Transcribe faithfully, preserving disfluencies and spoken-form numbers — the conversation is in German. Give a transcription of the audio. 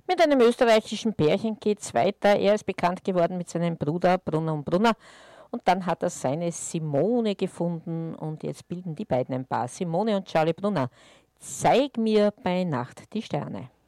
Mit einem österreichischen Pärchen geht's weiter. Er ist bekannt geworden mit seinem Bruder Brunner und Brunner. Und dann hat er seine Simone gefunden und jetzt bilden die beiden ein Paar. Simone und Charlie Brunner. Zeig mir bei Nacht die Sterne.